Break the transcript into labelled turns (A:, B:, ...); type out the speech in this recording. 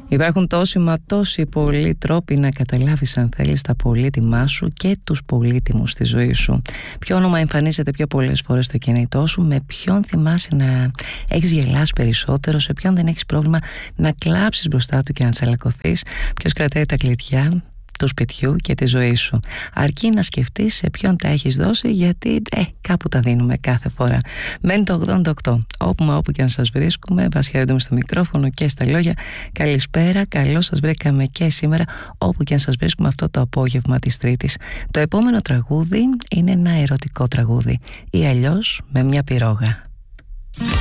A: Υπάρχουν τόσοι μα τόσοι πολλοί τρόποι να καταλάβεις, αν θέλεις, τα πολύτιμά σου και τους πολύτιμους στη ζωή σου. Ποιο όνομα εμφανίζεται πιο πολλές φορές στο κινητό σου, με ποιον θυμάσαι να έχεις γελάσει περισσότερο, σε ποιον δεν έχεις πρόβλημα να κλάψεις μπροστά του και να τσαλακωθείς, ποιος κρατάει τα κλειδιά του σπιτιού και τη ζωή σου. Αρκεί να σκεφτείς σε ποιον τα έχεις δώσει, γιατί κάπου τα δίνουμε κάθε φορά. Μένει το 88. Όπου και αν σας βρίσκουμε, вас χαιρετούμε στο μικρόφωνο και στα λόγια. Καλησπέρα, καλώς σας βρήκαμε και σήμερα, όπου και αν σας βρίσκουμε αυτό το απόγευμα της Τρίτης. Το επόμενο τραγούδι είναι ένα ερωτικό τραγούδι, ή αλλιώς με μια πυρόγα.